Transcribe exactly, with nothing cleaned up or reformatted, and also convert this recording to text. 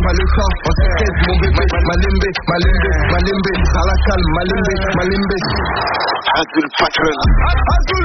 pas le temps, on s'inquiète mon bébé. Malimbe, malimbe, malimbe, à la calme, malimbe, malimbe. Azul Patron.